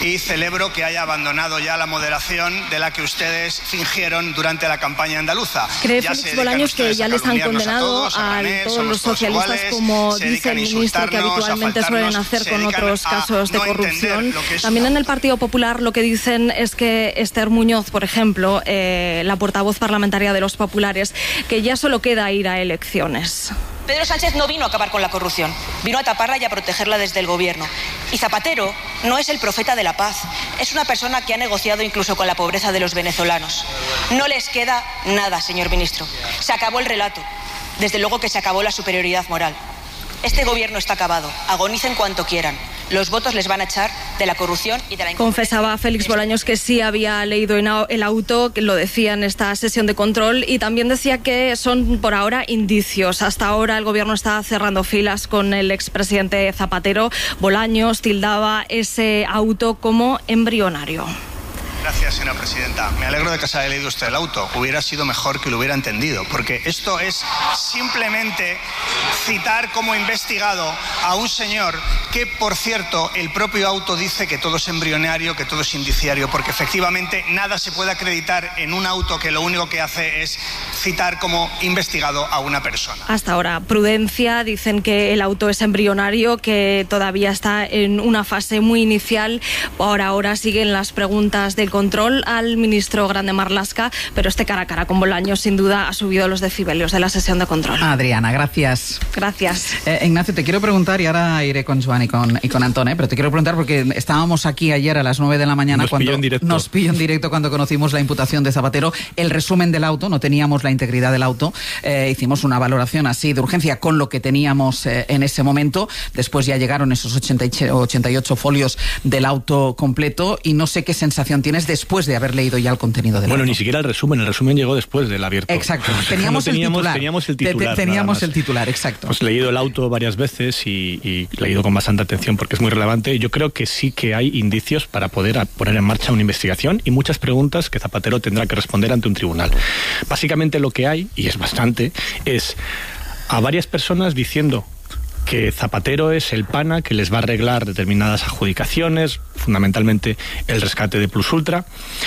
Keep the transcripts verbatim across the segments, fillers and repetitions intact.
y celebro que haya abandonado ya la moderación de la que ustedes fingieron durante la campaña andaluza. ¿Cree Félix Bolaños que ya les han condenado a, todos, a, a todos los socialistas, iguales, como dice el ministro, que habitualmente suelen hacer con otros casos de no corrupción? También en el Partido Popular lo que dicen es que Esther Muñoz, por ejemplo, eh, la portavoz parlamentaria de los populares, que ya solo queda ir a elecciones. Pedro Sánchez no vino a acabar con la corrupción, vino a taparla y a protegerla desde el gobierno. Y Zapatero no es el profeta de la paz, es una persona que ha negociado incluso con la pobreza de los venezolanos. No les queda nada, señor ministro. Se acabó el relato. Desde luego que se acabó la superioridad moral. Este gobierno está acabado. Agonicen cuanto quieran. Los votos les van a echar de la corrupción y de la... Confesaba Félix Bolaños que sí había leído en el auto, que lo decía en esta sesión de control, y también decía que son por ahora indicios. Hasta ahora el gobierno está cerrando filas con el expresidente Zapatero. Bolaños tildaba ese auto como embrionario. Gracias, señora presidenta. Me alegro de que se haya leído usted el auto. Hubiera sido mejor que lo hubiera entendido, porque esto es simplemente citar como investigado a un señor que, por cierto, el propio auto dice que todo es embrionario, que todo es indiciario, porque efectivamente nada se puede acreditar en un auto que lo único que hace es citar como investigado a una persona. Hasta ahora, prudencia, dicen que el auto es embrionario, que todavía está en una fase muy inicial. Por ahora siguen las preguntas del control al ministro Grande Marlaska, pero este cara a cara con Bolaños sin duda ha subido los decibelios de la sesión de control. Adriana, gracias. Gracias. Eh, Ignacio, te quiero preguntar, y ahora iré con Joan y con, y con Antón, ¿eh? pero te quiero preguntar porque estábamos aquí ayer a las nueve de la mañana nos cuando pilló en directo. nos pilló en directo cuando conocimos la imputación de Zapatero, el resumen del auto, no teníamos la integridad del auto, eh, hicimos una valoración así de urgencia con lo que teníamos eh, en ese momento, después ya llegaron esos ochenta y ocho folios del auto completo y no sé qué sensación tienes después de haber leído ya el contenido del Bueno, auto. Ni siquiera el resumen, el resumen llegó después del abierto. Exacto, teníamos, no teníamos, el titular. teníamos el titular. Te, te, teníamos el titular, exacto. Hemos leído el auto varias veces y, y leído con bastante atención porque es muy relevante. Yo creo que sí que hay indicios para poder poner en marcha una investigación y muchas preguntas que Zapatero tendrá que responder ante un tribunal. Básicamente lo que hay, y es bastante, es a varias personas diciendo que Zapatero es el pana que les va a arreglar determinadas adjudicaciones, fundamentalmente el rescate de Plus Ultra.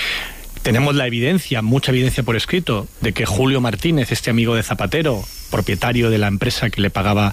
Tenemos la evidencia, mucha evidencia por escrito, de que Julio Martínez, este amigo de Zapatero, propietario de la empresa que le pagaba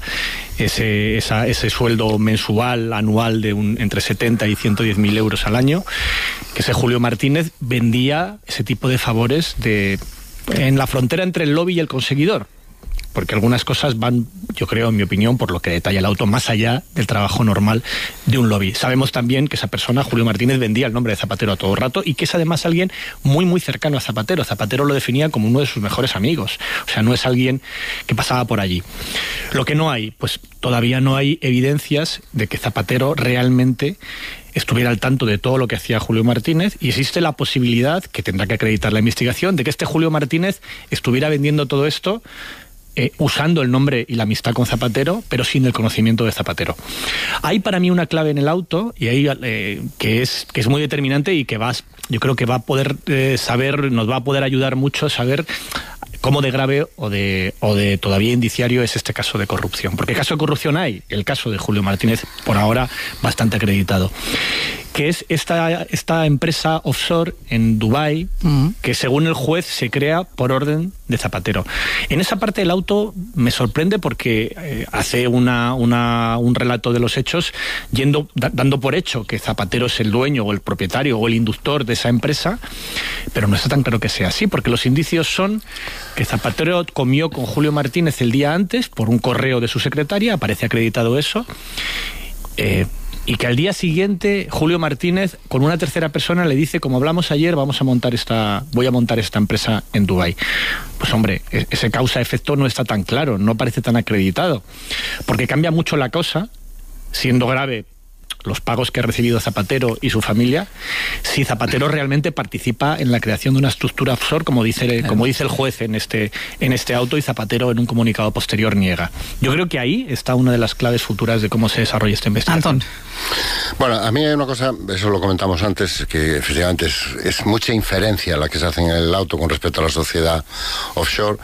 ese, esa, ese sueldo mensual, anual de un, entre setenta y ciento diez mil euros al año, que ese Julio Martínez vendía ese tipo de favores de, en la frontera entre el lobby y el conseguidor. Porque algunas cosas van, yo creo, en mi opinión, por lo que detalla el auto, más allá del trabajo normal de un lobby. Sabemos también que esa persona, Julio Martínez, vendía el nombre de Zapatero a todo rato y que es además alguien muy, muy cercano a Zapatero. Zapatero lo definía como uno de sus mejores amigos. O sea, no es alguien que pasaba por allí. Lo que no hay, pues todavía no hay evidencias de que Zapatero realmente estuviera al tanto de todo lo que hacía Julio Martínez, y existe la posibilidad, que tendrá que acreditar la investigación, de que este Julio Martínez estuviera vendiendo todo esto Eh, usando el nombre y la amistad con Zapatero, pero sin el conocimiento de Zapatero. Hay para mí una clave en el auto, y ahí eh, que es que es muy determinante y que vas, yo creo que va a poder eh, saber, nos va a poder ayudar mucho a saber cómo de grave o de, o de todavía indiciario es este caso de corrupción. Porque caso de corrupción hay, el caso de Julio Martínez, por ahora bastante acreditado, que es esta, esta empresa offshore en Dubái, uh-huh. que según el juez se crea por orden de Zapatero. En esa parte del auto me sorprende porque eh, hace una, una, un relato de los hechos yendo, da, dando por hecho que Zapatero es el dueño o el propietario o el inductor de esa empresa, pero no está tan claro que sea así, porque los indicios son que Zapatero comió con Julio Martínez el día antes por un correo de su secretaria, aparece acreditado eso, eh, y que al día siguiente Julio Martínez con una tercera persona le dice, como hablamos ayer, vamos a montar esta, voy a montar esta empresa en Dubái. Pues hombre, ese causa-efecto no está tan claro, no parece tan acreditado, porque cambia mucho la cosa, siendo grave los pagos que ha recibido Zapatero y su familia, si Zapatero realmente participa en la creación de una estructura offshore, como dice, como dice el juez en este, en este auto, y Zapatero en un comunicado posterior niega. Yo creo que ahí está una de las claves futuras de cómo se desarrolla esta investigación. Antón. Bueno, a mí hay una cosa, eso lo comentamos antes, que efectivamente es, es mucha inferencia la que se hace en el auto con respecto a la sociedad offshore.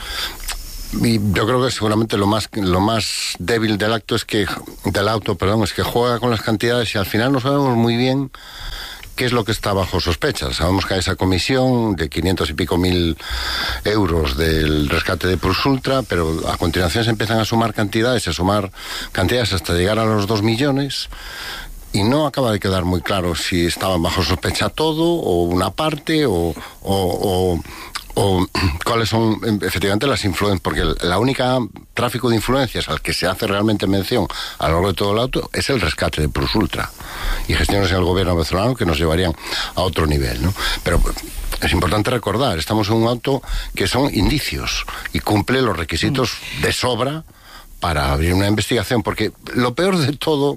Y yo creo que seguramente lo más lo más débil del acto es que del auto, perdón, es que juega con las cantidades y al final no sabemos muy bien ¿qué es lo que está bajo sospecha? Sabemos que hay esa comisión de quinientos y pico mil euros del rescate de Plus Ultra, pero a continuación se empiezan a sumar cantidades, a sumar cantidades hasta llegar a los dos millones, y no acaba de quedar muy claro si estaban bajo sospecha todo, o una parte, o... o, o o cuáles son efectivamente las influencias, porque la única tráfico de influencias al que se hace realmente mención a lo largo de todo el auto es el rescate de Plus Ultra y gestiones en el gobierno venezolano que nos llevarían a otro nivel, ¿no? Pero es importante recordar, estamos en un auto que son indicios y cumple los requisitos de sobra para abrir una investigación, porque lo peor de todo,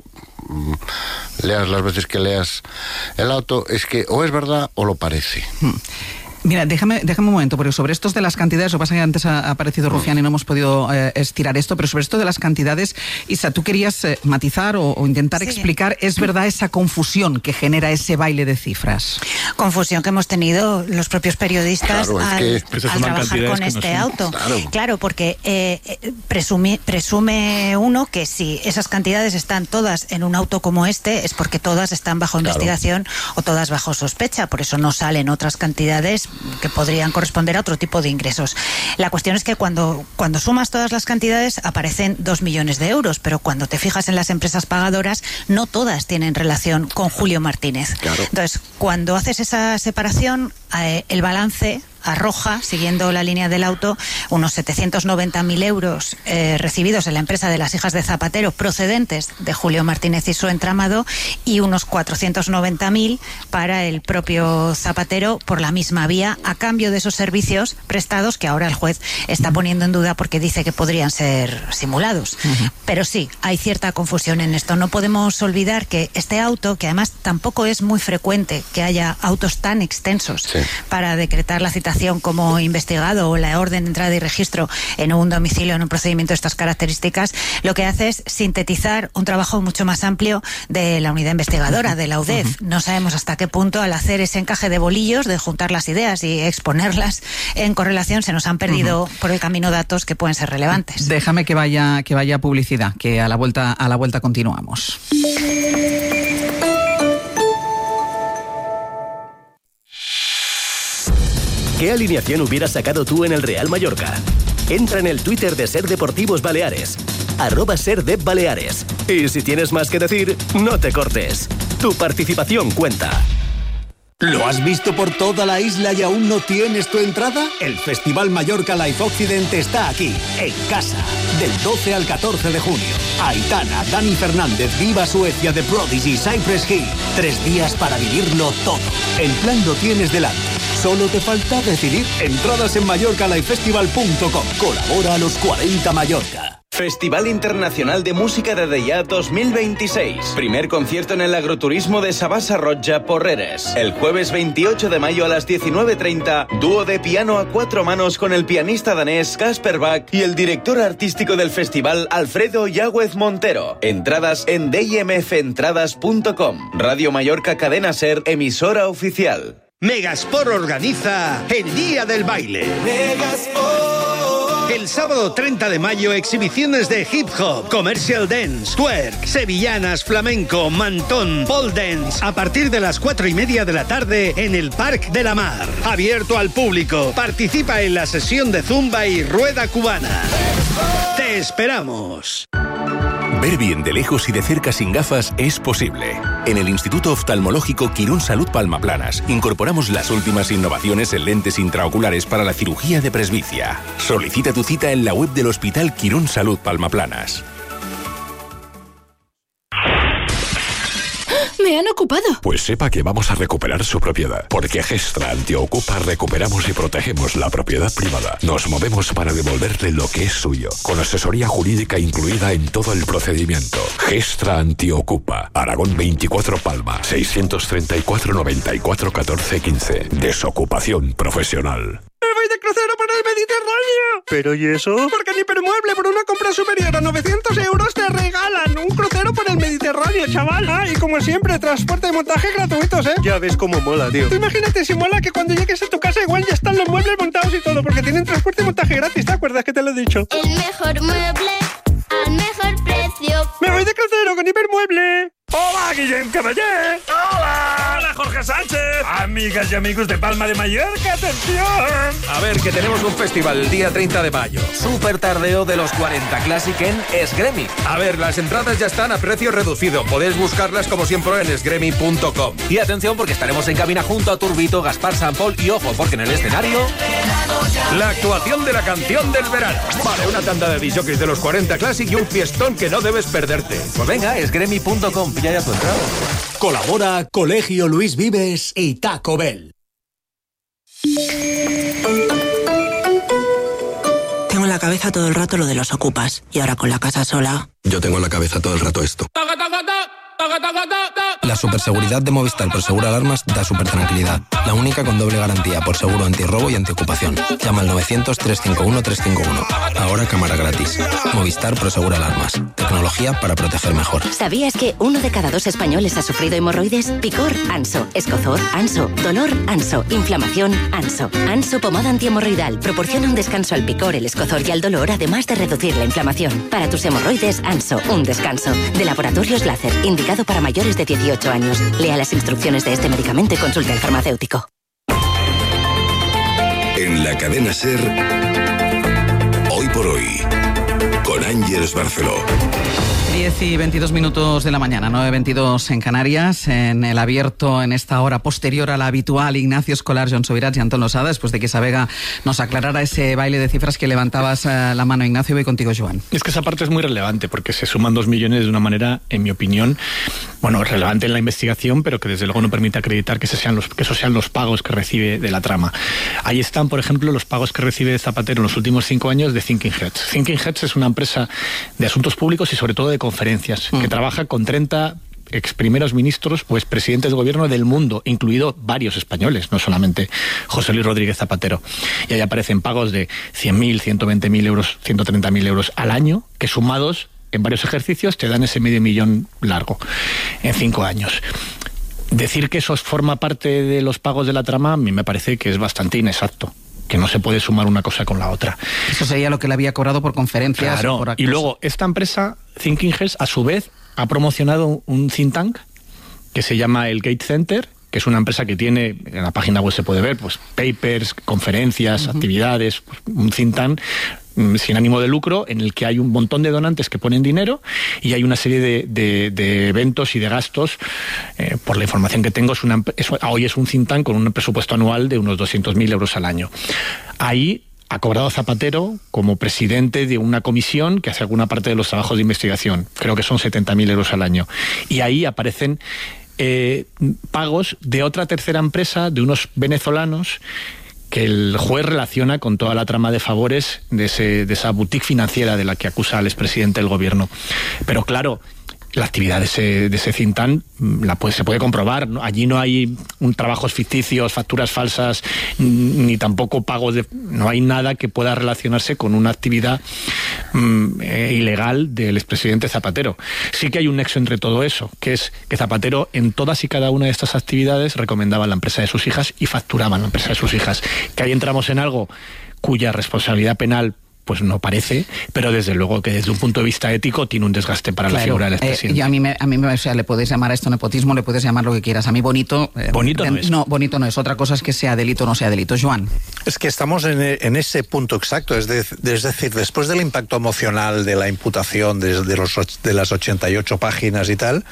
leas las veces que leas el auto, es que o es verdad o lo parece. Mira, déjame, déjame un momento, porque sobre estos de las cantidades, lo que pasa es que antes ha aparecido Rufián y no hemos podido eh, estirar esto, pero sobre esto de las cantidades, Isa, tú querías eh, matizar o, o intentar sí. explicar, ¿es verdad esa confusión que genera ese baile de cifras? Confusión que hemos tenido los propios periodistas claro, al, es que al trabajar con este no auto. Claro, claro porque eh, presume, presume uno que si esas cantidades están todas en un auto como este, es porque todas están bajo claro. investigación o todas bajo sospecha, por eso no salen otras cantidades que podrían corresponder a otro tipo de ingresos. La cuestión es que cuando, cuando sumas todas las cantidades aparecen dos millones de euros, pero cuando te fijas en las empresas pagadoras, no todas tienen relación con Julio Martínez. Claro. Entonces, cuando haces esa separación, eh, el balance arroja, siguiendo la línea del auto, unos setecientos noventa mil euros eh, recibidos en la empresa de las hijas de Zapatero procedentes de Julio Martínez y su entramado, y unos cuatrocientos noventa mil para el propio Zapatero por la misma vía, a cambio de esos servicios prestados que ahora el juez está poniendo en duda porque dice que podrían ser simulados. Uh-huh. Pero sí, hay cierta confusión en esto. No podemos olvidar que este auto, que además tampoco es muy frecuente que haya autos tan extensos sí. para decretar la citación como investigado o la orden de entrada y registro en un domicilio en un procedimiento de estas características, lo que hace es sintetizar un trabajo mucho más amplio de la unidad investigadora, de la U D E F. No sabemos hasta qué punto, al hacer ese encaje de bolillos, de juntar las ideas y exponerlas en correlación, se nos han perdido uh-huh. por el camino datos que pueden ser relevantes. Déjame que vaya, que vaya publicidad, que a la vuelta, a la vuelta continuamos. ¿Qué alineación hubieras sacado tú en el Real Mallorca? Entra en el Twitter de Ser Deportivos Baleares, arroba Serdep Baleares. Y si tienes más que decir, no te cortes. Tu participación cuenta. ¿Lo has visto por toda la isla y aún no tienes tu entrada? El Festival Mallorca Live Occident está aquí, en casa, del doce al catorce de junio. Aitana, Dani Fernández, Viva Suecia, The Prodigy, Cypress Hill. Tres días para vivirlo todo. El plan lo tienes delante. Solo te falta decidir. Entradas en mallorca live festival punto com. Colabora a los cuarenta Mallorca. Festival Internacional de Música de Deià dos mil veintiséis. Primer concierto en el agroturismo de Sabasa Roja, Porreres. El jueves veintiocho de mayo a las diecinueve treinta, dúo de piano a cuatro manos con el pianista danés Kasper Bach y el director artístico del festival Alfredo Yáguez Montero. Entradas en d m f entradas punto com. Radio Mallorca Cadena Ser, emisora oficial. Megasport organiza el Día del Baile. Megasport. El sábado treinta de mayo, exhibiciones de hip hop, commercial dance, twerk, sevillanas, flamenco, mantón, pole dance, a partir de las cuatro y media de la tarde en el Parc de la Mar. Abierto al público. Participa en la sesión de zumba y rueda cubana. ¡Te esperamos! Ver bien de lejos y de cerca sin gafas es posible. En el Instituto Oftalmológico Quirón Salud Palma Planas incorporamos las últimas innovaciones en lentes intraoculares para la cirugía de presbicia. Solicita tu cita en la web del Hospital Quirón Salud Palma Planas. ¡Me han ocupado! Pues sepa que vamos a recuperar su propiedad, porque Gestra Antiocupa recuperamos y protegemos la propiedad privada. Nos movemos para devolverle lo que es suyo, con asesoría jurídica incluida en todo el procedimiento. Gestra Antiocupa, Aragón veinticuatro Palma, seiscientos treinta y cuatro noventa y cuatro catorce quince. Desocupación profesional. ¡Me voy de crucero por el Mediterráneo! ¿Pero y eso? Porque en Hipermueble, por una compra superior a novecientos euros, te regalan un crucero por el Mediterráneo, chaval. Ah, y como siempre, transporte y montaje gratuitos, ¿eh? Ya ves cómo mola, tío. Tú imagínate si mola que cuando llegues a tu casa igual ya están los muebles montados y todo, porque tienen transporte y montaje gratis, ¿te acuerdas que te lo he dicho? El mejor mueble al mejor precio. ¡Me voy de crucero con Hipermueble! ¡Hola, Guillem Caballé! ¡Hola! ¡Hola, Jorge Jorge Sánchez. Amigas y amigos de Palma de Mallorca, atención. A ver, que tenemos un festival el día treinta de mayo. Super tardeo de los cuarenta Classic en Esgremi. A ver, las entradas ya están a precio reducido. Podéis buscarlas como siempre en esgremi punto com. Y atención porque estaremos en cabina junto a Turbito, Gaspar Sampol y ojo, porque en el escenario... la actuación de la canción del verano. Vale, una tanda de disjockeys de los cuarenta Classic y un fiestón que no debes perderte. Pues venga, esgremi punto com, pilla ya tu entrada. Colabora Colegio Luis Vives y Taco Bell. Tengo en la cabeza todo el rato lo de los ocupas. Y ahora con la casa sola... Yo tengo en la cabeza todo el rato esto. La superseguridad de Movistar por Seguro Alarmas da super tranquilidad. La única con doble garantía por seguro antirrobo y antiocupación. Llama al novecientos, trescientos cincuenta y uno, trescientos cincuenta y uno. Ahora cámara gratis. Movistar por Seguro Alarmas. Tecnología para proteger mejor. ¿Sabías que uno de cada dos españoles ha sufrido hemorroides? Picor, Anso. Escozor, Anso. Dolor, Anso. Inflamación, Anso. Anso pomada antihemorroidal. Proporciona un descanso al picor, el escozor y al dolor, además de reducir la inflamación. Para tus hemorroides, Anso. Un descanso. De Laboratorios Láser. Indicado para mayores de dieciocho años. Lea las instrucciones de este medicamento y consulte al farmacéutico. En la cadena SER, Hoy por Hoy, con Ángeles Barceló. diez y veintidós minutos de la mañana, nueve y veintidós en Canarias. En el abierto, en esta hora posterior a la habitual, Ignacio Escolar, Joan Subirats y Antón Losada, después de que Isabega nos aclarara ese baile de cifras que levantabas eh, la mano. Ignacio, voy contigo, Joan. Es que esa parte es muy relevante, porque se suman dos millones de una manera, en mi opinión, bueno, relevante en la investigación, pero que desde luego no permite acreditar que, ese sean los, que esos sean los pagos que recibe de la trama. Ahí están, por ejemplo, los pagos que recibe Zapatero en los últimos cinco años de Thinking Heads. Thinking Heads es una empresa de asuntos públicos y sobre todo de conferencias, mm. que trabaja con treinta ex primeros ministros o expresidentes de gobierno del mundo, incluido varios españoles, no solamente José Luis Rodríguez Zapatero. Y ahí aparecen pagos de cien mil, ciento veinte mil euros, ciento treinta mil euros al año, que sumados en varios ejercicios te dan ese medio millón largo en cinco años. Decir que eso forma parte de los pagos de la trama a mí me parece que es bastante inexacto, que no se puede sumar una cosa con la otra. Eso sería lo que le había cobrado por conferencias. Claro, o por y luego esta empresa, Thinking Heads, a su vez ha promocionado un think tank que se llama el Gate Center, que es una empresa que tiene, en la página web se puede ver, pues papers, conferencias, uh-huh. actividades, pues, un think tank sin ánimo de lucro, en el que hay un montón de donantes que ponen dinero y hay una serie de, de, de eventos y de gastos. Eh, por la información que tengo, es una, es, hoy es un think tank con un presupuesto anual de unos doscientos mil euros al año. Ahí ha cobrado Zapatero como presidente de una comisión que hace alguna parte de los trabajos de investigación. Creo que son setenta mil euros al año. Y ahí aparecen eh, pagos de otra tercera empresa, de unos venezolanos, que el juez relaciona con toda la trama de favores de, ese, de esa boutique financiera de la que acusa al expresidente del gobierno. Pero claro, la actividad de ese, de ese think tank la puede, se puede comprobar, ¿no? Allí no hay un, trabajos ficticios, facturas falsas, ni tampoco pagos de... No hay nada que pueda relacionarse con una actividad mm, eh, ilegal del expresidente Zapatero. Sí que hay un nexo entre todo eso, que es que Zapatero en todas y cada una de estas actividades recomendaba la empresa de sus hijas y facturaba la empresa de sus hijas. Que ahí entramos en algo cuya responsabilidad penal pues no parece, pero desde luego que desde un punto de vista ético tiene un desgaste para claro, la figura del expresidente. Eh, y a mí, me, a mí me, o sea, le puedes llamar a esto nepotismo, le puedes llamar lo que quieras. A mí bonito... Eh, bonito no es. No, bonito no es. Otra cosa es que sea delito o no sea delito. Joan. Es que estamos en, en ese punto exacto. Es, de, es decir, después del impacto emocional de la imputación de, de, los, de las ochenta y ocho páginas y tal,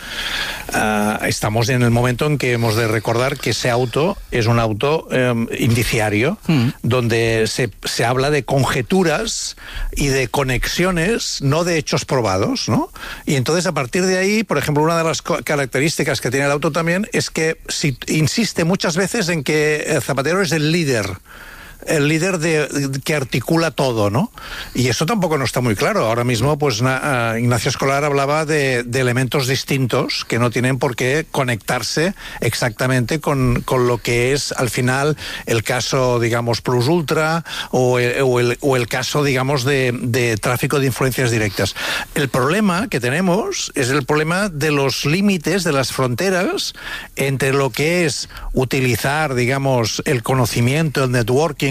uh, estamos en el momento en que hemos de recordar que ese auto es un auto um, indiciario, mm. donde se, se habla de conjeturas y de conexiones, no de hechos probados, ¿no? Y entonces a partir de ahí, por ejemplo, una de las características que tiene el auto también es que si, insiste muchas veces en que Zapatero es el líder, el líder de, de, que articula todo, ¿no? Y eso tampoco no está muy claro. Ahora mismo, pues na, uh, Ignacio Escolar hablaba de, de elementos distintos que no tienen por qué conectarse exactamente con, con lo que es, al final, el caso, digamos, Plus Ultra o el, o el, o el caso, digamos, de, de tráfico de influencias directas. El problema que tenemos es el problema de los límites, de las fronteras entre lo que es utilizar, digamos, el conocimiento, el networking,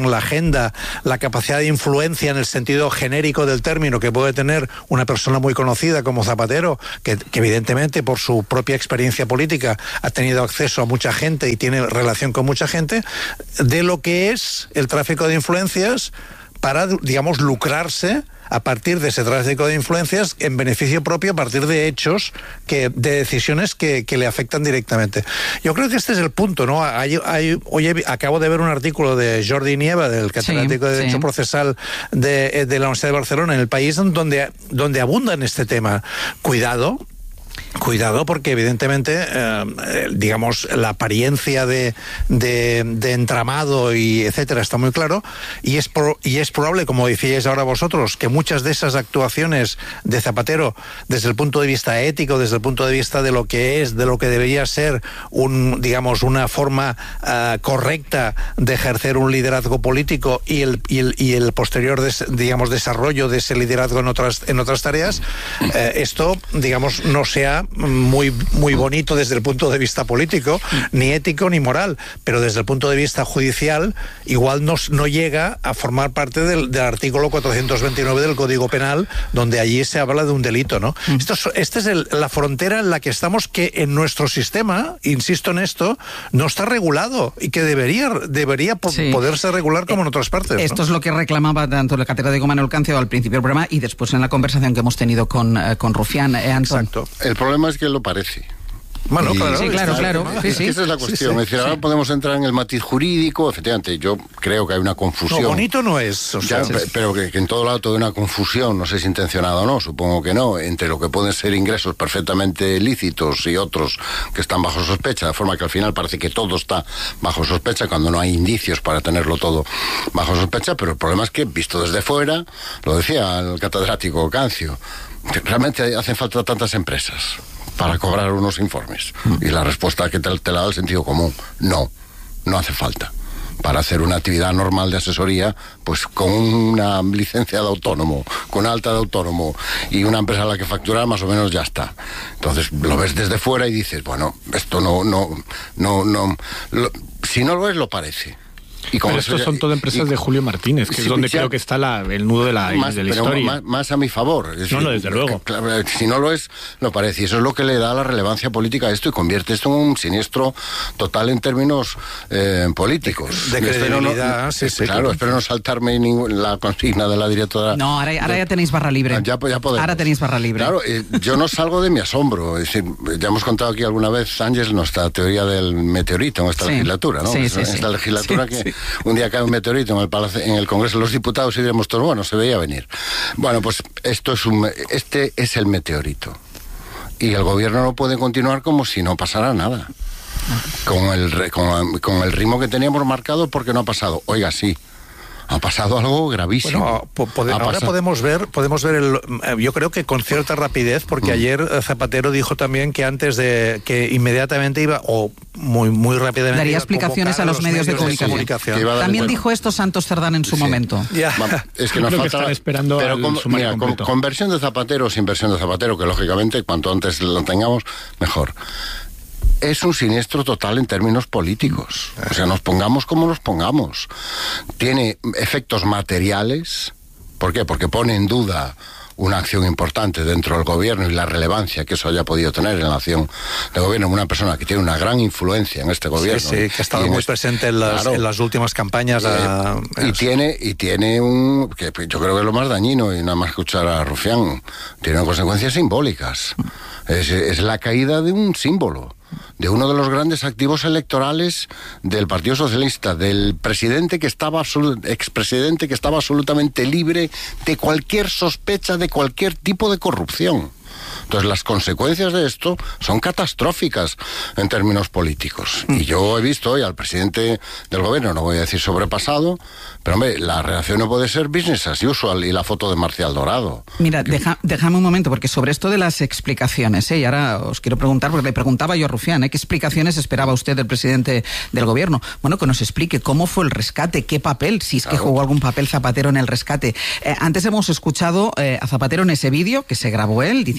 marketing, la agenda, la capacidad de influencia en el sentido genérico del término que puede tener una persona muy conocida como Zapatero, que, que evidentemente por su propia experiencia política ha tenido acceso a mucha gente y tiene relación con mucha gente, de lo que es el tráfico de influencias para, digamos, lucrarse a partir de ese tráfico de influencias en beneficio propio, a partir de hechos, que de decisiones que, que le afectan directamente. Yo creo que este es el punto, ¿no? Hay, hay, hoy he, acabo de ver un artículo de Jordi Nieva, del catedrático sí, de Derecho sí. Procesal de, de la Universidad de Barcelona, en El País, donde, donde abunda en este tema. Cuidado. Cuidado, porque evidentemente, eh, digamos, la apariencia de, de, de entramado y etcétera está muy claro, y es, pro, y es probable, como decíais ahora vosotros, que muchas de esas actuaciones de Zapatero, desde el punto de vista ético, desde el punto de vista de lo que es, de lo que debería ser un, digamos, una forma uh, correcta de ejercer un liderazgo político y el, y el, y el posterior, des, digamos, desarrollo de ese liderazgo en otras, en otras tareas, eh, esto, digamos, no sea muy, muy bonito desde el punto de vista político, ni ético ni moral, pero desde el punto de vista judicial igual no, no llega a formar parte del, del artículo cuatrocientos veintinueve del Código Penal, donde allí se habla de un delito, ¿no? Mm. Esto es, esta es el, la frontera en la que estamos, que en nuestro sistema, insisto en esto, no está regulado y que debería, debería po sí. poderse regular como en otras partes, Esto ¿no? es lo que reclamaba tanto el catedrático Manuel Cancio al principio del programa y después en la conversación que hemos tenido con, eh, con Rufián. Eh, Anton. Exacto. El problema El problema es que lo parece. Bueno, y, claro, sí, claro, claro. Es sí, que esa es la cuestión. Sí, sí, es decir, sí. ahora podemos entrar en el matiz jurídico. Efectivamente, yo creo que hay una confusión. No, bonito no es. O sea, ya, pero que, que en todo lado hay una confusión, no sé si intencionada o no, supongo que no, entre lo que pueden ser ingresos perfectamente lícitos y otros que están bajo sospecha, de forma que al final parece que todo está bajo sospecha cuando no hay indicios para tenerlo todo bajo sospecha. Pero el problema es que, visto desde fuera, lo decía el catedrático Cancio, que realmente hacen falta tantas empresas para cobrar unos informes. Y la respuesta que te, te la da el sentido común: no, no hace falta. Para hacer una actividad normal de asesoría, pues con una licencia de autónomo, con alta de autónomo y una empresa a la que facturar, más o menos ya está. Entonces lo ves desde fuera y dices, bueno, esto no, no, no, no, lo, si no lo es, lo parece. Y como pero estos ya, son todas empresas y, de Julio Martínez, que sí, es donde ya, creo que está la, el nudo de la, más, de la pero historia. Más, más a mi favor. Es decir, no, no, desde luego. Claro, si no lo es, lo parece. Y eso es lo que le da la relevancia política a esto y convierte esto en un siniestro total en términos eh, políticos. De, de credibilidad, no, sí, sí. Claro, claro, espero no saltarme ningún, la consigna de la directora. No, ahora, ahora ya tenéis barra libre. Ya, ya podemos. Ahora tenéis barra libre. Claro, eh, yo no salgo de mi asombro. Es decir, ya hemos contado aquí alguna vez, Ángel, nuestra teoría del meteorito en esta sí. legislatura, ¿no? Sí, es, sí, en sí. esta legislatura sí, que sí. un día cae un meteorito en el, Palacio, en el Congreso de los Diputados y diremos todos, bueno, se veía venir. Bueno, pues esto es un, este es el meteorito. Y el gobierno no puede continuar como si no pasara nada. Con el, con, con el ritmo que teníamos marcado, porque no ha pasado. Oiga, sí. Ha pasado algo gravísimo. Bueno, po pode ahora pasado. podemos ver, podemos ver el, yo creo que con cierta rapidez, porque mm. ayer Zapatero dijo también que antes de que inmediatamente iba, o muy muy rápidamente daría explicaciones a los, a los medios, medios de comunicación. De comunicación. Sí, también dijo esto Santos Cerdán en su sí. momento. Ya. Es que nos falta esperando pero con, mira, con, con versión de Zapatero o sin versión de Zapatero, que lógicamente cuanto antes lo tengamos, mejor. Es un siniestro total en términos políticos. O sea, nos pongamos como nos pongamos. Tiene efectos materiales. ¿Por qué? Porque pone en duda una acción importante dentro del gobierno y la relevancia que eso haya podido tener en la acción de gobierno. Una persona que tiene una gran influencia en este gobierno. Sí, sí, que ha estado muy este, presente en las, claro, en las últimas campañas. Eh, a, y, a tiene, y tiene un... que yo creo que es lo más dañino, y nada más escuchar a Rufián, tiene consecuencias simbólicas. Es, es la caída de un símbolo, de uno de los grandes activos electorales del Partido Socialista, del presidente que estaba expresidente que estaba absolutamente libre de cualquier sospecha de cualquier tipo de corrupción. Entonces las consecuencias de esto son catastróficas en términos políticos. Y yo he visto hoy al presidente del gobierno, no voy a decir sobrepasado, pero hombre, la reacción no puede ser business as usual y la foto de Marcial Dorado. Mira, deja, déjame un momento, porque sobre esto de las explicaciones, ¿eh? y ahora os quiero preguntar, porque le preguntaba yo a Rufián, ¿eh? ¿qué explicaciones esperaba usted del presidente del gobierno? Bueno, que nos explique cómo fue el rescate, qué papel, si es claro. que jugó algún papel Zapatero en el rescate. Eh, antes hemos escuchado eh, a Zapatero en ese vídeo que se grabó él, diciendo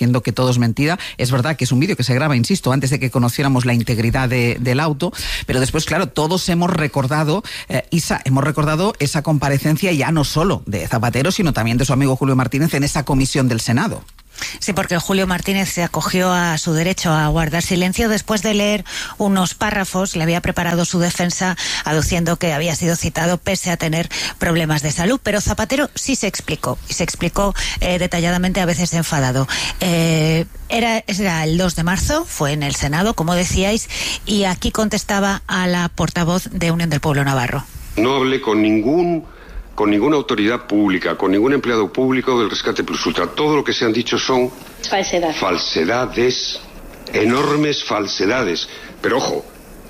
diciendo que todo es mentira. Es verdad que es un vídeo que se graba, insisto, antes de que conociéramos la integridad de, del auto, pero después, claro, todos hemos recordado, eh, Isa, hemos recordado esa comparecencia ya no solo de Zapatero, sino también de su amigo Julio Martínez en esa comisión del Senado. Sí, porque Julio Martínez se acogió a su derecho a guardar silencio después de leer unos párrafos. Le había preparado su defensa aduciendo que había sido citado pese a tener problemas de salud. Pero Zapatero sí se explicó, y se explicó eh, detalladamente, a veces enfadado. Eh, era, era el dos de marzo, fue en el Senado, como decíais, y aquí contestaba a la portavoz de Unión del Pueblo Navarro. No hablé con ningún... con ninguna autoridad pública, con ningún empleado público del Rescate Plus Ultra. Todo lo que se han dicho son Falsedad. falsedades, enormes falsedades. Pero ojo,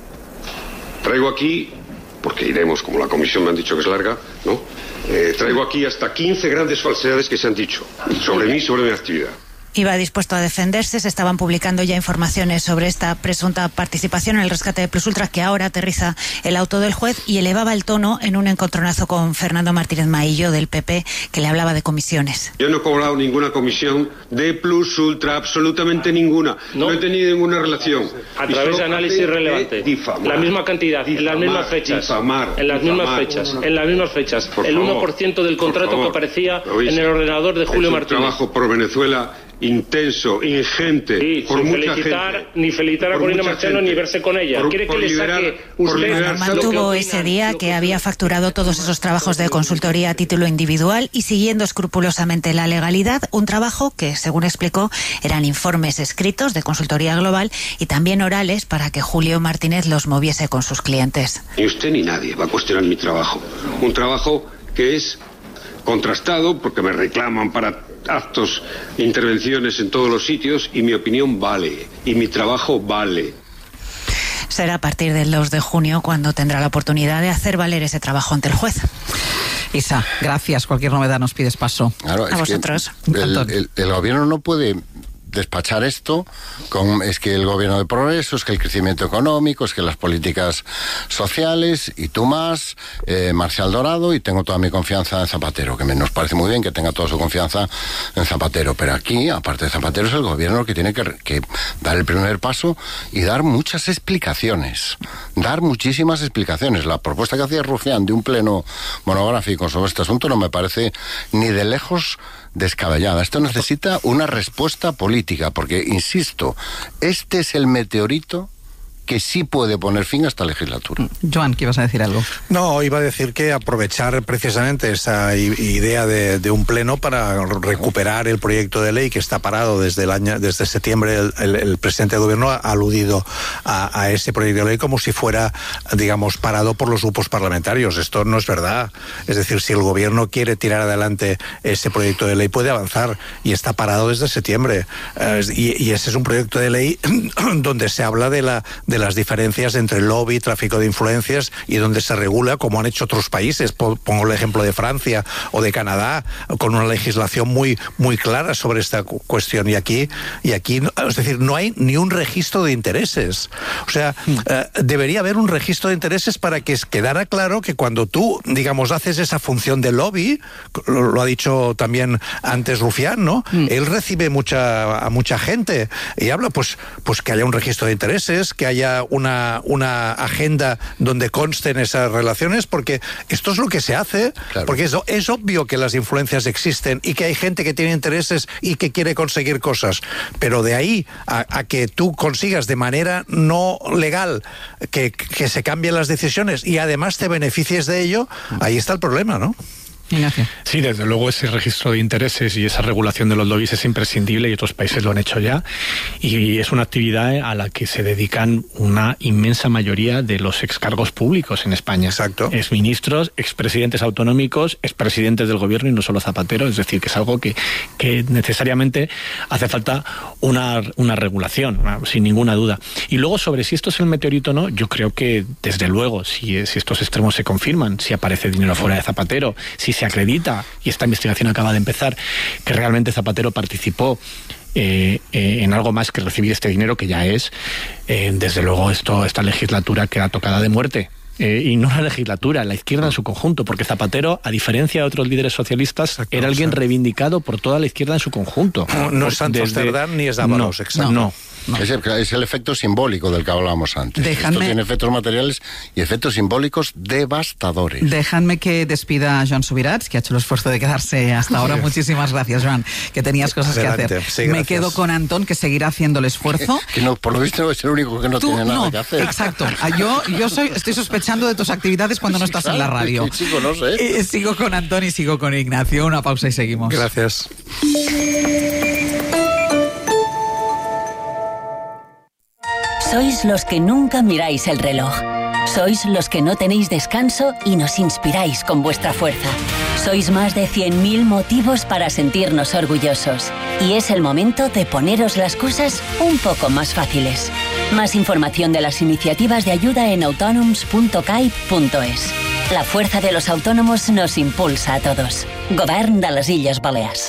traigo aquí, porque iremos, como la comisión me han dicho que es larga, ¿no? Eh, traigo aquí hasta quince grandes falsedades que se han dicho sobre mí, sobre mi actividad. Iba dispuesto a defenderse, se estaban publicando ya informaciones sobre esta presunta participación en el rescate de Plus Ultra, que ahora aterriza el auto del juez, y elevaba el tono en un encontronazo con Fernando Martínez Maillo del P P, que le hablaba de comisiones. Yo no he cobrado ninguna comisión de Plus Ultra, absolutamente ninguna. No, no he tenido ninguna relación. A través de análisis relevante. Difamar, la misma cantidad, difamar, en las mismas fechas. Difamar, en las difamar, mismas fechas. En las mismas fechas. Por el favor, uno por ciento del contrato que aparecía en el ordenador de Julio es un Martínez. Trabajo por Venezuela intenso, ingente, sí, por sin mucha felicitar, gente. Ni felicitar a Corina Marchano ni verse con ella. Por, ¿Quiere que le saque usted? Mantuvo ese día que había facturado todos esos trabajos de consultoría a título individual y siguiendo escrupulosamente la legalidad, un trabajo que, según explicó, eran informes escritos de consultoría global y también orales para que Julio Martínez los moviese con sus clientes. Ni usted ni nadie va a cuestionar mi trabajo. Un trabajo que es contrastado porque me reclaman para actos, intervenciones en todos los sitios, y mi opinión vale, y mi trabajo vale. Será a partir del dos de junio cuando tendrá la oportunidad de hacer valer ese trabajo ante el juez. Isa, gracias. Cualquier novedad nos pides paso. Claro, a vosotros. El, el, el gobierno no puede despachar esto con es que el gobierno de progreso, es que el crecimiento económico, es que las políticas sociales, y tú más, eh, Marcial Dorado, y tengo toda mi confianza en Zapatero, que me, nos parece muy bien que tenga toda su confianza en Zapatero, pero aquí, aparte de Zapatero, es el gobierno el que tiene que, que dar el primer paso y dar muchas explicaciones, dar muchísimas explicaciones. La propuesta que hacía Rufián de un pleno monográfico sobre este asunto no me parece ni de lejos descabellada. Esto necesita una respuesta política, porque, insisto, este es el meteorito que sí puede poner fin a esta legislatura. Joan, ¿qué ibas a decir algo? No, iba a decir que aprovechar precisamente esa idea de, de un pleno para recuperar el proyecto de ley que está parado desde el año, desde septiembre. El, el, el presidente del gobierno ha aludido a, a ese proyecto de ley como si fuera, digamos, parado por los grupos parlamentarios. Esto no es verdad. Es decir, si el gobierno quiere tirar adelante ese proyecto de ley, puede avanzar, y está parado desde septiembre. Eh, y, y ese es un proyecto de ley donde se habla de la de las diferencias entre lobby, tráfico de influencias, y donde se regula, como han hecho otros países. Pongo el ejemplo de Francia o de Canadá, con una legislación muy muy clara sobre esta cuestión. Y aquí, y aquí es decir, no hay ni un registro de intereses. O sea, mm. eh, debería haber un registro de intereses para que quedara claro que cuando tú, digamos, haces esa función de lobby, lo, lo ha dicho también antes Rufián, ¿no? Mm. Él recibe mucha a mucha gente y habla, pues, pues que haya un registro de intereses, que haya una, una agenda donde consten esas relaciones, porque esto es lo que se hace, claro. Porque es, es obvio que las influencias existen y que hay gente que tiene intereses y que quiere conseguir cosas, pero de ahí a, a que tú consigas de manera no legal que, que se cambien las decisiones y además te beneficies de ello, ahí está el problema, ¿no? Ignacio. Sí, desde luego ese registro de intereses y esa regulación de los lobbies es imprescindible, y otros países lo han hecho ya, y es una actividad a la que se dedican una inmensa mayoría de los excargos públicos en España. Exacto. Exministros, expresidentes autonómicos, expresidentes del gobierno, y no solo Zapatero. Es decir, que es algo que, que necesariamente hace falta una, una regulación, sin ninguna duda. Y luego, sobre si esto es el meteorito o no, yo creo que desde luego, si, si estos extremos se confirman, si aparece dinero fuera de Zapatero, si se acredita, y esta investigación acaba de empezar, que realmente Zapatero participó eh, eh, en algo más que recibir este dinero, que ya es, eh, desde luego esto, esta legislatura queda tocada de muerte. eh, y no la legislatura, la izquierda en su conjunto, porque Zapatero, a diferencia de otros líderes socialistas, exacto, era alguien reivindicado por toda la izquierda en su conjunto. No, no es Santos Desde... Cerdán ni es Dávalos, no, exacto. No. No. Es, el, es el efecto simbólico del que hablábamos antes. Dejadme... Esto tiene efectos materiales y efectos simbólicos devastadores. Dejadme que despida a Joan Subirats, que ha hecho el esfuerzo de quedarse hasta ahora. Muchísimas gracias, Joan, que tenías cosas Adelante. que hacer. Sí, Me quedo con Antón, que seguirá haciendo el esfuerzo. Que, que no, por lo visto es el único que no Tú, tiene nada no, que hacer. Exacto. Yo, yo soy, estoy sospechando de tus actividades cuando no estás en la radio. Sí, chico, no sé. Eh, sigo con Antón y sigo con Ignacio. Una pausa y seguimos. Gracias. Sois los que nunca miráis el reloj. Sois los que no tenéis descanso y nos inspiráis con vuestra fuerza. Sois más de cien mil motivos para sentirnos orgullosos. Y es el momento de poneros las cosas un poco más fáciles. Más información de las iniciativas de ayuda en autonoms punto caib punto es. La fuerza de los autónomos nos impulsa a todos. Govern de las Illes Balears.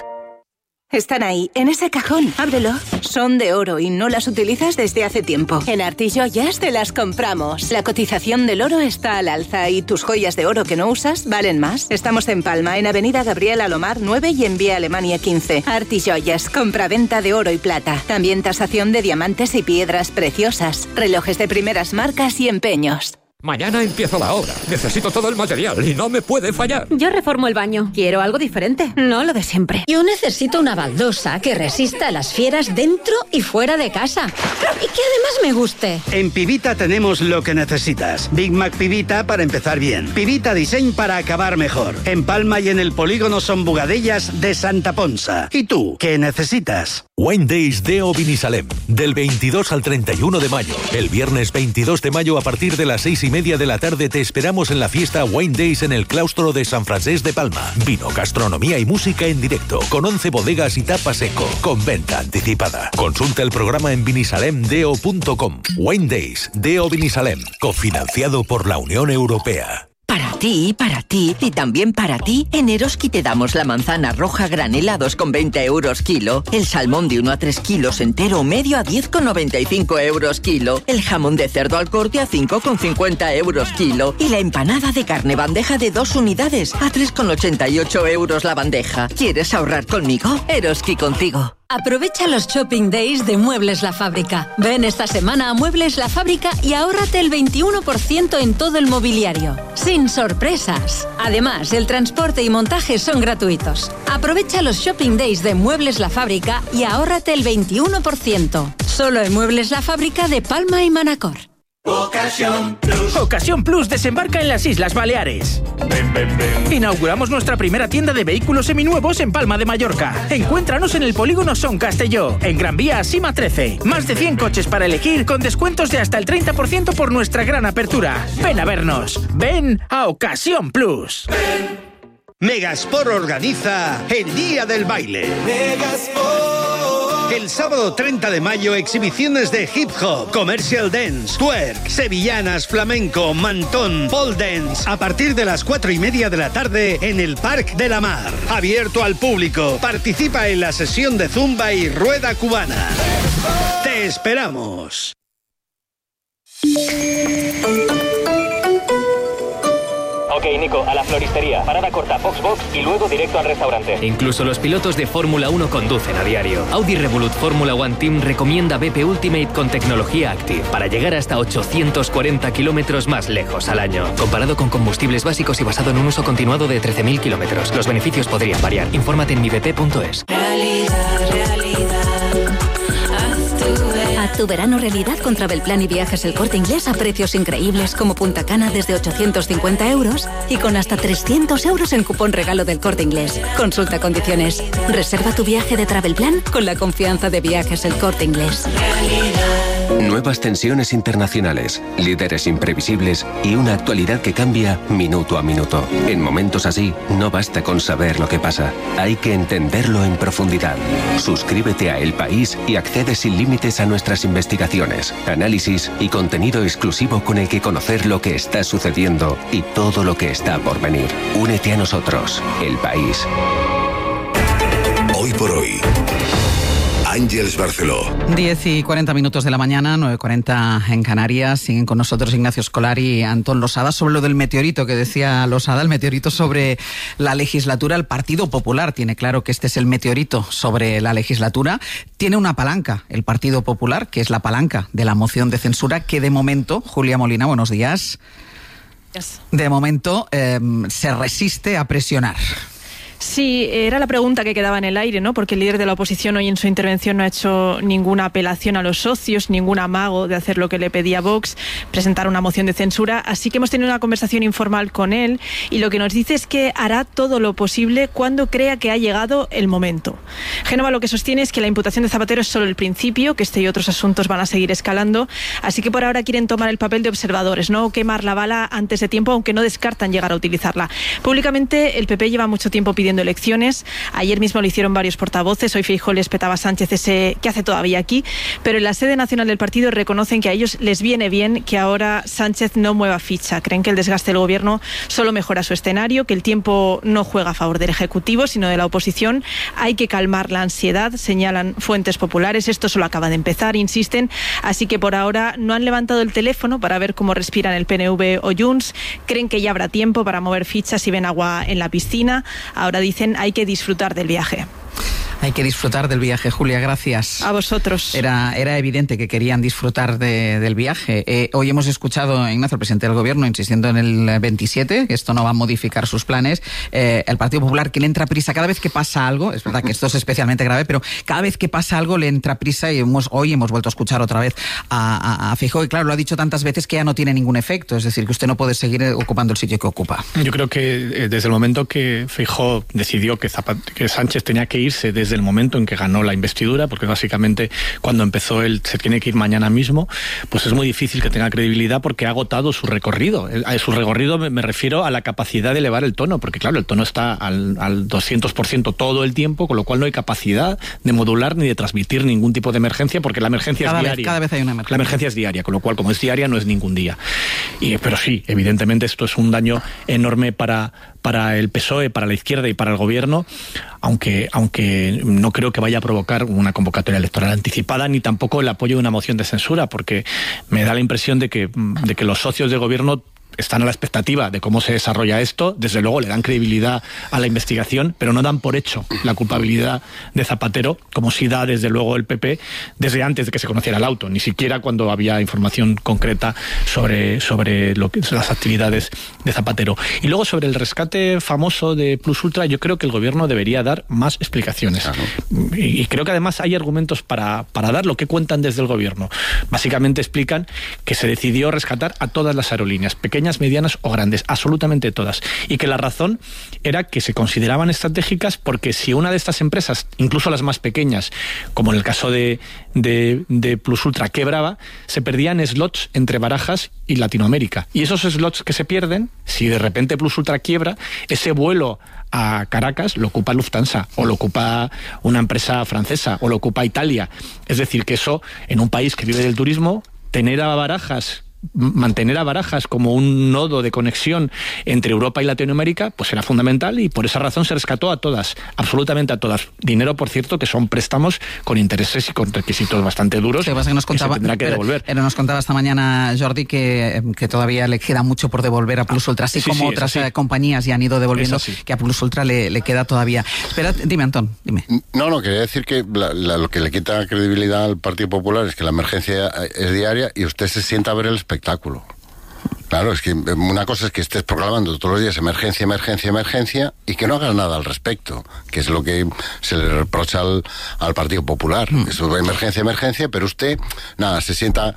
Están ahí, en ese cajón. Ábrelo. Son de oro y no las utilizas desde hace tiempo. En Artijoyas te las compramos. La cotización del oro está al alza y tus joyas de oro que no usas valen más. Estamos en Palma, en Avenida Gabriel Alomar nueve y en Vía Alemania quince. Artijoyas, compra-venta de oro y plata. También tasación de diamantes y piedras preciosas. Relojes de primeras marcas y empeños. Mañana empiezo la obra. Necesito todo el material y no me puede fallar. Yo reformo el baño. Quiero algo diferente, no lo de siempre. Yo necesito una baldosa que resista a las fieras dentro y fuera de casa. Y que además me guste. En Pivita tenemos lo que necesitas. Big Mac Pivita para empezar bien. Pivita Design para acabar mejor. En Palma y en el polígono Son Bugadellas de Santa Ponsa. ¿Y tú, qué necesitas? Wine Days Deo Binisalem, del veintidós al treinta y uno de mayo. El viernes veintidós de mayo a partir de las seis y media de la tarde te esperamos en la fiesta Wine Days en el claustro de San Francesc de Palma. Vino, gastronomía y música en directo, con once bodegas y tapas eco, con venta anticipada. Consulta el programa en binisalemdeo punto com. Wine Days Deo Binisalem, cofinanciado por la Unión Europea. Para ti, para ti y también para ti, en Eroski te damos la manzana roja granelados con veinte euros kilo, el salmón de uno a tres kilos entero o medio a diez con noventa y cinco euros kilo, el jamón de cerdo al corte a cinco con cincuenta euros kilo y la empanada de carne bandeja de dos unidades a tres con ochenta y ocho euros la bandeja. ¿Quieres ahorrar conmigo? Eroski contigo. Aprovecha los Shopping Days de Muebles La Fábrica. Ven esta semana a Muebles La Fábrica y ahórrate el veintiuno por ciento en todo el mobiliario. Sin sorpresas. Además, el transporte y montaje son gratuitos. Aprovecha los Shopping Days de Muebles La Fábrica y ahórrate el veintiuno por ciento. Solo en Muebles La Fábrica de Palma y Manacor. Ocasión Plus. Ocasión Plus desembarca en las Islas Baleares. Ven, ven, ven. Inauguramos nuestra primera tienda de vehículos seminuevos en Palma de Mallorca. Encuéntranos en el polígono Son Castelló, en Gran Vía Sima trece. Más de cien coches para elegir con descuentos de hasta el treinta por ciento por nuestra gran apertura. Ven a vernos. Ven a Ocasión Plus. Ven. Megasport organiza el Día del Baile. Megasport. El sábado treinta de mayo, exhibiciones de hip hop, commercial dance, twerk, sevillanas, flamenco, mantón, pole dance, a partir de las cuatro y media de la tarde en el Parc de la Mar. Abierto al público. Participa en la sesión de zumba y rueda cubana. ¡Te esperamos! Ok, Nico, a la floristería. Parada corta, box box y luego directo al restaurante. Incluso los pilotos de Fórmula uno conducen a diario. Audi Revolut Fórmula One Team recomienda B P Ultimate con tecnología Active para llegar hasta ochocientos cuarenta kilómetros más lejos al año. Comparado con combustibles básicos y basado en un uso continuado de trece mil kilómetros. Los beneficios podrían variar. Infórmate en mi b p punto es. Realidad, realidad. Haz tu verano realidad con Travelplan y Viajes El Corte Inglés a precios increíbles como Punta Cana desde ochocientos cincuenta euros y con hasta trescientos euros en cupón regalo del Corte Inglés. Consulta condiciones. Reserva tu viaje de Travelplan con la confianza de Viajes El Corte Inglés. Nuevas tensiones internacionales, líderes imprevisibles y una actualidad que cambia minuto a minuto. En momentos así, no basta con saber lo que pasa. Hay que entenderlo en profundidad. Suscríbete a El País y accede sin límites a nuestras investigaciones, análisis y contenido exclusivo con el que conocer lo que está sucediendo y todo lo que está por venir. Únete a nosotros, El País. Hoy por hoy, Àngels Barceló. diez y cuarenta minutos de la mañana, nueve y cuarenta en Canarias. Siguen con nosotros Ignacio Escolari y Antón Losada sobre lo del meteorito que decía Losada, el meteorito sobre la legislatura. El Partido Popular tiene claro que este es el meteorito sobre la legislatura. Tiene una palanca, el Partido Popular, que es la palanca de la moción de censura, que de momento, Julia Molina, buenos días, de momento eh, se resiste a presionar. Sí, era la pregunta que quedaba en el aire, ¿no? Porque el líder de la oposición hoy en su intervención no ha hecho ninguna apelación a los socios, ningún amago de hacer lo que le pedía Vox, presentar una moción de censura. Así que hemos tenido una conversación informal con él y lo que nos dice es que hará todo lo posible cuando crea que ha llegado el momento. Génova lo que sostiene es que la imputación de Zapatero es solo el principio, que este y otros asuntos van a seguir escalando, así que por ahora quieren tomar el papel de observadores, no quemar la bala antes de tiempo, aunque no descartan llegar a utilizarla. Públicamente el P P lleva mucho tiempo pidiendo elecciones. Ayer mismo lo hicieron varios portavoces. Hoy Feijóo les petaba a Sánchez ese ¿qué hace todavía aquí? Pero en la sede nacional del partido reconocen que a ellos les viene bien que ahora Sánchez no mueva ficha. Creen que el desgaste del gobierno solo mejora su escenario, que el tiempo no juega a favor del Ejecutivo, sino de la oposición. Hay que calmar la ansiedad, señalan fuentes populares. Esto solo acaba de empezar, insisten. Así que por ahora no han levantado el teléfono para ver cómo respiran el P N V o Junts. Creen que ya habrá tiempo para mover fichas si ven agua en la piscina. Ahora dicen hay que disfrutar del viaje. Hay que disfrutar del viaje, Julia, gracias. A vosotros. Era, era evidente que querían disfrutar de, del viaje. Eh, hoy hemos escuchado a Ignacio, el presidente del Gobierno, insistiendo en el veintisiete, que esto no va a modificar sus planes. Eh, el Partido Popular, que le entra prisa cada vez que pasa algo, es verdad que esto es especialmente grave, pero cada vez que pasa algo le entra prisa y hemos, hoy hemos vuelto a escuchar otra vez a, a, a Feijóo, y claro, lo ha dicho tantas veces que ya no tiene ningún efecto, es decir, que usted no puede seguir ocupando el sitio que ocupa. Yo creo que eh, desde el momento que Feijóo decidió que, Zapat- que Sánchez tenía que irse, desde el momento en que ganó la investidura, porque básicamente cuando empezó él se tiene que ir mañana mismo, pues es muy difícil que tenga credibilidad porque ha agotado su recorrido. A su recorrido me, me refiero a la capacidad de elevar el tono, porque claro, el tono está al, al doscientos por ciento todo el tiempo, con lo cual no hay capacidad de modular ni de transmitir ningún tipo de emergencia, porque la emergencia cada es vez, diaria. Cada vez hay una emergencia. La emergencia es diaria, con lo cual como es diaria no es ningún día. Y, pero sí, evidentemente esto es un daño enorme para para el P S O E, para la izquierda y para el gobierno, aunque, aunque no creo que vaya a provocar una convocatoria electoral anticipada, ni tampoco el apoyo de una moción de censura, porque me da la impresión de que, de que los socios del gobierno están a la expectativa de cómo se desarrolla esto. Desde luego le dan credibilidad a la investigación, pero no dan por hecho la culpabilidad de Zapatero, como sí da desde luego el P P desde antes de que se conociera el auto, ni siquiera cuando había información concreta sobre, sobre lo que, las actividades de Zapatero. Y luego sobre el rescate famoso de Plus Ultra, yo creo que el gobierno debería dar más explicaciones. Claro. Y, y creo que además hay argumentos para, para dar lo que cuentan desde el gobierno. Básicamente explican que se decidió rescatar a todas las aerolíneas, pequeñas, medianas o grandes, absolutamente todas, y que la razón era que se consideraban estratégicas porque si una de estas empresas, incluso las más pequeñas, como en el caso de, de, de Plus Ultra, quebraba, se perdían slots entre Barajas y Latinoamérica, y esos slots que se pierden, si de repente Plus Ultra quiebra, ese vuelo a Caracas lo ocupa Lufthansa, o lo ocupa una empresa francesa, o lo ocupa Italia. Es decir, que eso, en un país que vive del turismo, tener a Barajas mantener a Barajas como un nodo de conexión entre Europa y Latinoamérica, pues era fundamental, y por esa razón se rescató a todas, absolutamente a todas. Dinero, por cierto, que son préstamos con intereses y con requisitos bastante duros, que, que, nos contaba, que se tendrá que pero, devolver. Pero nos contaba esta mañana Jordi que, que todavía le queda mucho por devolver a Plus Ultra, así sí, como sí, otras sí. compañías ya han ido devolviendo, que a Plus Ultra le, le queda todavía. Espera, dime, Antón, dime. No, no, quería decir que la, la, lo que le quita credibilidad al Partido Popular es que la emergencia es diaria y usted se sienta a ver el espectáculo. Claro, es que una cosa es que estés proclamando todos los días emergencia, emergencia, emergencia y que no hagas nada al respecto, que es lo que se le reprocha al, al Partido Popular. Mm. Eso de emergencia, emergencia, pero usted, nada, se sienta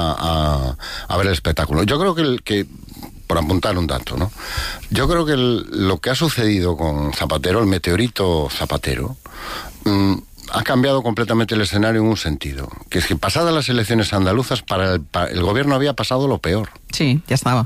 a, a, a ver el espectáculo. Yo creo que, el, que por apuntar un dato, ¿no? Yo creo que el, lo que ha sucedido con Zapatero, el meteorito Zapatero, mmm, ha cambiado completamente el escenario en un sentido, que es que pasadas las elecciones andaluzas, para el, para el gobierno había pasado lo peor. Sí, ya estaba.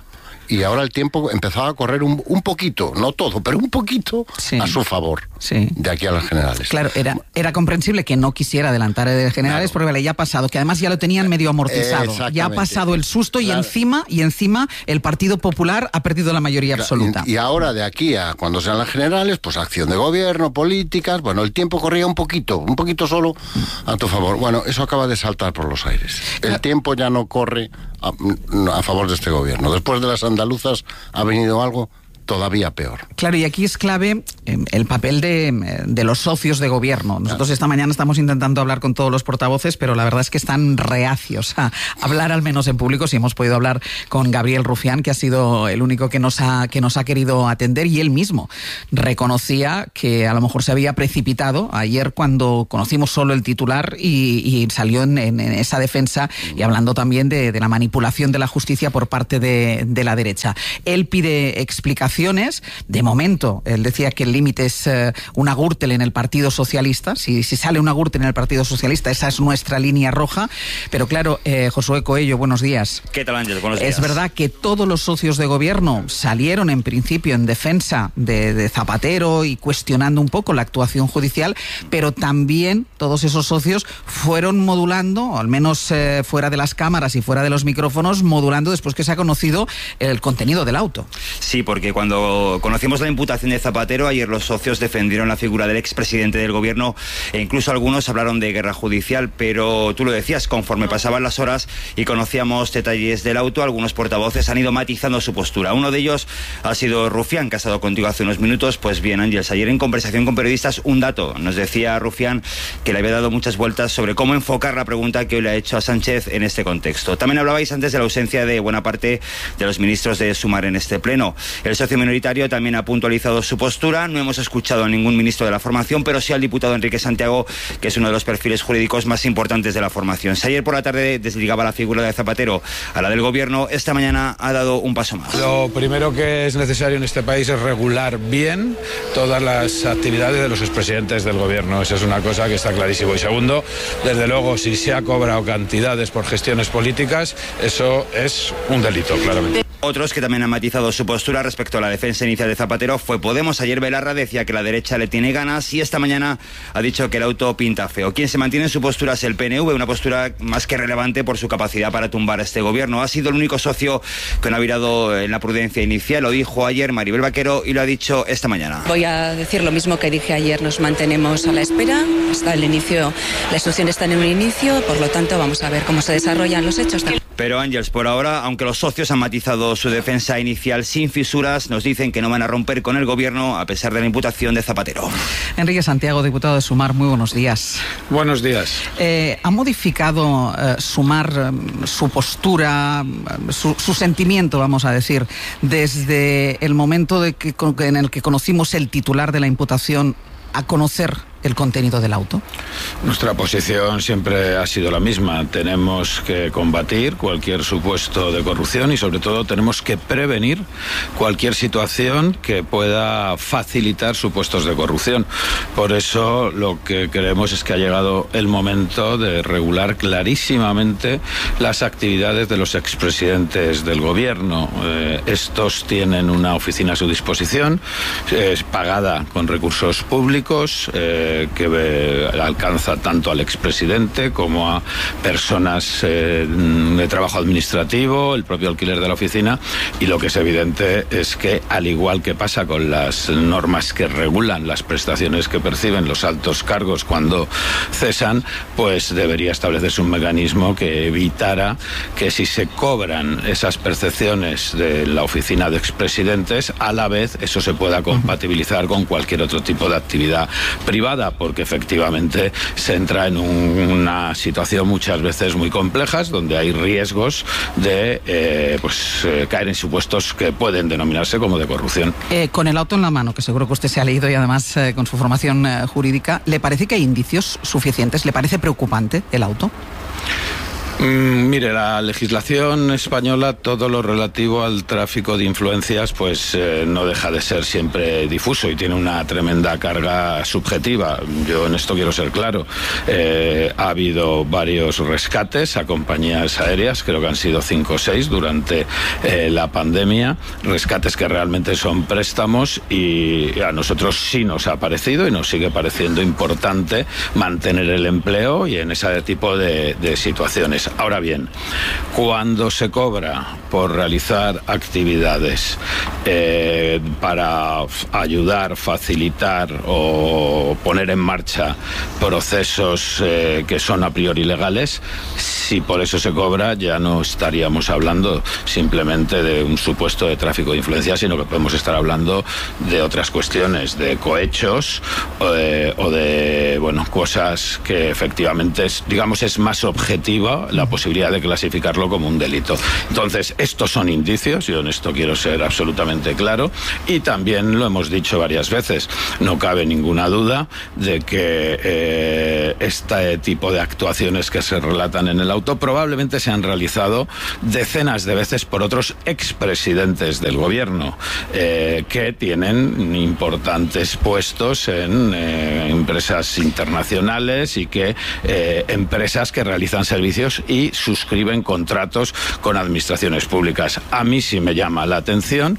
y ahora el tiempo empezaba a correr un, un poquito, no todo, pero un poquito sí. a su favor, sí. de aquí a las generales. Claro, era, era comprensible que no quisiera adelantar de generales, claro. porque vale, ya ha pasado, que además ya lo tenían medio amortizado, ya ha pasado el susto y claro. encima, y encima el Partido Popular ha perdido la mayoría absoluta. Y, y ahora de aquí a cuando sean las generales, pues acción de gobierno, políticas, bueno, el tiempo corría un poquito, un poquito solo a tu favor. Bueno, eso acaba de saltar por los aires. El tiempo ya no corre a, a favor de este gobierno. Después de las andaluzas ha venido algo todavía peor. Claro, y aquí es clave eh, el papel de, de los socios de gobierno. Nosotros esta mañana estamos intentando hablar con todos los portavoces, pero la verdad es que están reacios a hablar al menos en público. Si hemos podido hablar con Gabriel Rufián, que ha sido el único que nos ha, que nos ha querido atender, y él mismo reconocía que a lo mejor se había precipitado ayer cuando conocimos solo el titular y, y salió en, en, en esa defensa, y hablando también de, de la manipulación de la justicia por parte de, de la derecha. Él pide explicaciones. De momento, él decía que el límite es uh, una Gürtel en el Partido Socialista. Si, si sale una Gürtel en el Partido Socialista, esa es nuestra línea roja. Pero claro, eh, Josué Coello, buenos días. ¿Qué tal, Ángel? Buenos días. Es verdad que todos los socios de gobierno salieron en principio en defensa de, de Zapatero y cuestionando un poco la actuación judicial, pero también todos esos socios fueron modulando, o al menos eh, fuera de las cámaras y fuera de los micrófonos, modulando después que se ha conocido el contenido del auto. Sí, porque cuando Cuando conocimos la imputación de Zapatero, ayer los socios defendieron la figura del expresidente del gobierno e incluso algunos hablaron de guerra judicial, pero tú lo decías, conforme pasaban las horas y conocíamos detalles del auto, algunos portavoces han ido matizando su postura. Uno de ellos ha sido Rufián, que ha estado contigo hace unos minutos. Pues bien, Ángeles, ayer en conversación con periodistas, un dato. Nos decía Rufián que le había dado muchas vueltas sobre cómo enfocar la pregunta que hoy le ha hecho a Sánchez en este contexto. También hablabais antes de la ausencia de buena parte de los ministros de Sumar en este pleno. El socio minoritario también ha puntualizado su postura. No hemos escuchado a ningún ministro de la formación, pero sí al diputado Enrique Santiago, que es uno de los perfiles jurídicos más importantes de la formación. Si ayer por la tarde desligaba la figura de Zapatero a la del gobierno, esta mañana ha dado un paso más. Lo primero que es necesario en este país es regular bien todas las actividades de los expresidentes del gobierno. Esa es una cosa que está clarísimo. Y segundo, desde luego, si se ha cobrado cantidades por gestiones políticas, eso es un delito, claramente. Otros que también han matizado su postura respecto a la defensa inicial de Zapatero fue Podemos. Ayer Belarra decía que la derecha le tiene ganas y esta mañana ha dicho que el auto pinta feo. Quien se mantiene en su postura es el P N V, una postura más que relevante por su capacidad para tumbar a este gobierno. Ha sido el único socio que no ha virado en la prudencia inicial. Lo dijo ayer Maribel Vaquero y lo ha dicho esta mañana. Voy a decir lo mismo que dije ayer. Nos mantenemos a la espera hasta el inicio. La instrucción está en un inicio, por lo tanto vamos a ver cómo se desarrollan los hechos. Pero Ángels, por ahora, aunque los socios han matizado su defensa inicial sin fisuras, nos dicen que no van a romper con el gobierno a pesar de la imputación de Zapatero. Enrique Santiago, diputado de Sumar, muy buenos días. Buenos días. Eh, ¿Ha modificado eh, Sumar eh, su postura, su, su sentimiento, vamos a decir, desde el momento de que, en el que conocimos el titular de la imputación a conocer el contenido del auto? Nuestra posición siempre ha sido la misma. Tenemos que combatir cualquier supuesto de corrupción y sobre todo tenemos que prevenir cualquier situación que pueda facilitar supuestos de corrupción. Por eso lo que creemos es que ha llegado el momento de regular clarísimamente las actividades de los expresidentes del gobierno. Eh, estos tienen una oficina a su disposición, es pagada con recursos públicos, eh, que eh, alcanza tanto al expresidente como a personas eh, de trabajo administrativo, el propio alquiler de la oficina, y lo que es evidente es que, al igual que pasa con las normas que regulan las prestaciones que perciben los altos cargos cuando cesan, pues debería establecerse un mecanismo que evitara que, si se cobran esas percepciones de la oficina de expresidentes, a la vez eso se pueda compatibilizar con cualquier otro tipo de actividad privada, porque efectivamente se entra en un, una situación muchas veces muy complejas donde hay riesgos de eh, pues eh, caer en supuestos que pueden denominarse como de corrupción. Eh, con el auto en la mano, que seguro que usted se ha leído y además eh, con su formación eh, jurídica, ¿le parece que hay indicios suficientes? ¿Le parece preocupante el auto? Mm, mire, la legislación española, todo lo relativo al tráfico de influencias, pues eh, no deja de ser siempre difuso y tiene una tremenda carga subjetiva. Yo en esto quiero ser claro. Eh, ha habido varios rescates a compañías aéreas, creo que han sido cinco o seis durante eh, la pandemia, rescates que realmente son préstamos, y a nosotros sí nos ha parecido y nos sigue pareciendo importante mantener el empleo y en ese tipo de, de situaciones. Ahora bien, cuando se cobra por realizar actividades eh, para ayudar, facilitar o poner en marcha procesos eh, que son a priori legales, si por eso se cobra, ya no estaríamos hablando simplemente de un supuesto de tráfico de influencia, sino que podemos estar hablando de otras cuestiones, de cohechos eh, o de, bueno, cosas que efectivamente es, digamos, es más objetiva la posibilidad de clasificarlo como un delito. Entonces, estos son indicios, yo en esto quiero ser absolutamente claro, y también lo hemos dicho varias veces, no cabe ninguna duda de que eh, este tipo de actuaciones que se relatan en el auto probablemente se han realizado decenas de veces por otros expresidentes del gobierno eh, que tienen importantes puestos en eh, empresas internacionales y que eh, empresas que realizan servicios y suscriben contratos con administraciones públicas. A mí sí me llama la atención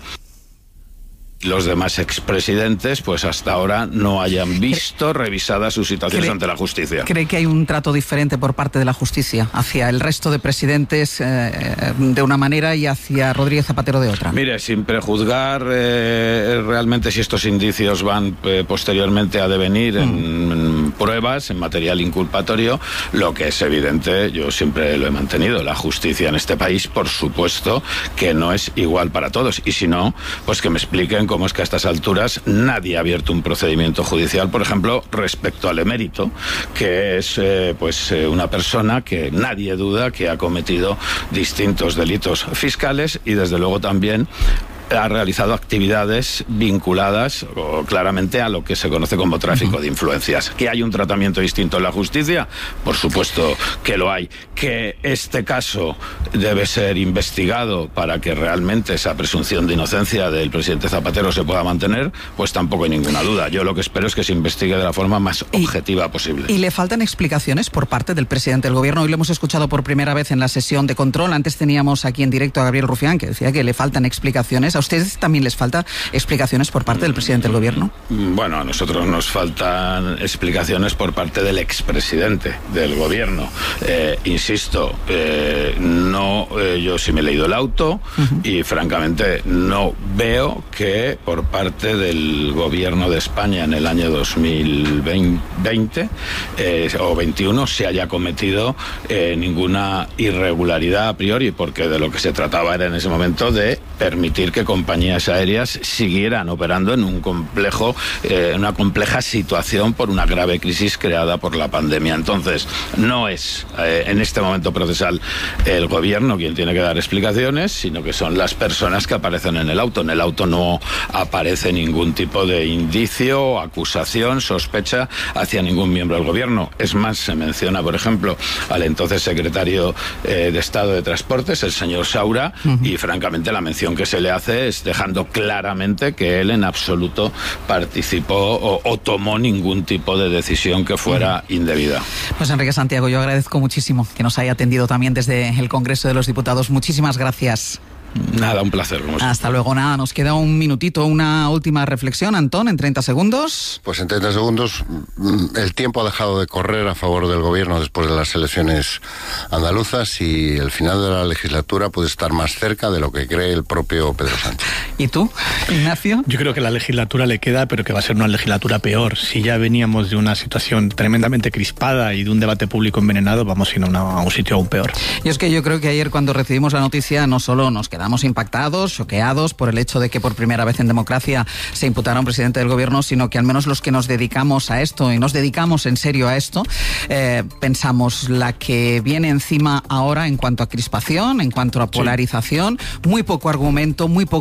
los demás expresidentes, pues hasta ahora no hayan visto revisadas sus situaciones ante la justicia. ¿Cree que hay un trato diferente por parte de la justicia hacia el resto de presidentes eh, de una manera y hacia Rodríguez Zapatero de otra? Mire, sin prejuzgar eh, realmente si estos indicios van eh, posteriormente a devenir mm. en, en pruebas, en material inculpatorio, lo que es evidente, yo siempre lo he mantenido, la justicia en este país, por supuesto, que no es igual para todos. Y si no, pues que me expliquen cómo es que a estas alturas nadie ha abierto un procedimiento judicial, por ejemplo, respecto al emérito, que es eh, pues eh, una persona que nadie duda que ha cometido distintos delitos fiscales y desde luego también ha realizado actividades vinculadas o, claramente a lo que se conoce como tráfico uh-huh. de influencias. ¿Que hay un tratamiento distinto en la justicia? Por supuesto que lo hay. ¿Que este caso debe ser investigado para que realmente esa presunción de inocencia del presidente Zapatero se pueda mantener? Pues tampoco hay ninguna duda. Yo lo que espero es que se investigue de la forma más objetiva y, posible. ¿Y le faltan explicaciones por parte del presidente del gobierno? Hoy lo hemos escuchado por primera vez en la sesión de control. Antes teníamos aquí en directo a Gabriel Rufián, que decía que le faltan explicaciones. ¿A ustedes también les falta explicaciones por parte del presidente del gobierno? Bueno, a nosotros nos faltan explicaciones por parte del expresidente del gobierno. Eh, insisto, eh, no, eh, yo sí me he leído el auto uh-huh. y francamente no veo que por parte del gobierno de España en el año dos mil veinte eh, o veintiuno se haya cometido eh, ninguna irregularidad a priori, porque de lo que se trataba era en ese momento de permitir que compañías aéreas siguieran operando en un complejo, eh, una compleja situación por una grave crisis creada por la pandemia. Entonces, no es eh, en este momento procesal el gobierno quien tiene que dar explicaciones, sino que son las personas que aparecen en el auto. En el auto no aparece ningún tipo de indicio, acusación, sospecha hacia ningún miembro del gobierno. Es más, se menciona, por ejemplo, al entonces secretario eh, de Estado de Transportes, el señor Saura, uh-huh. y francamente la mención que se le hace es dejando claramente que él en absoluto participó o, o tomó ningún tipo de decisión que fuera uh-huh. indebida. Pues Enrique Santiago, yo agradezco muchísimo que nos haya atendido también desde el Congreso de los Diputados. Muchísimas gracias. Nada, un placer. Como Hasta luego, nada, nos queda un minutito, una última reflexión, Antón, en treinta segundos. Pues en treinta segundos, el tiempo ha dejado de correr a favor del gobierno después de las elecciones andaluzas y el final de la legislatura puede estar más cerca de lo que cree el propio Pedro Sánchez. ¿Y tú, Ignacio? Yo creo que la legislatura le queda, pero que va a ser una legislatura peor. Si ya veníamos de una situación tremendamente crispada y de un debate público envenenado, vamos a ir a, una, a un sitio aún peor. Y es que yo creo que ayer cuando recibimos la noticia no solo nos quedamos Estamos impactados, choqueados por el hecho de que por primera vez en democracia se imputara a un presidente del gobierno, sino que al menos los que nos dedicamos a esto y nos dedicamos en serio a esto, eh, pensamos la que viene encima ahora en cuanto a crispación, en cuanto a polarización, sí. muy poco argumento, muy poco razonamiento.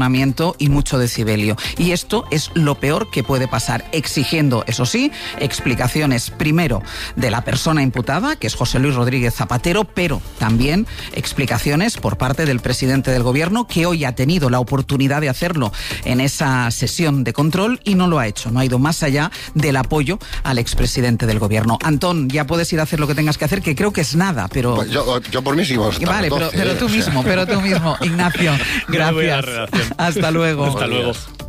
razonamiento y mucho decibelio. Y esto es lo peor que puede pasar, exigiendo, eso sí, explicaciones primero de la persona imputada, que es José Luis Rodríguez Zapatero, pero también explicaciones por parte del presidente del gobierno, que hoy ha tenido la oportunidad de hacerlo en esa sesión de control y no lo ha hecho, no ha ido más allá del apoyo al expresidente del gobierno. Antón, ya puedes ir a hacer lo que tengas que hacer, que creo que es nada, pero... Pues yo, yo por mí sigo hasta Vale, las pero, doce, pero ¿eh? tú O sea. mismo, pero tú mismo. Ignacio, gracias. Hasta luego. Hasta luego.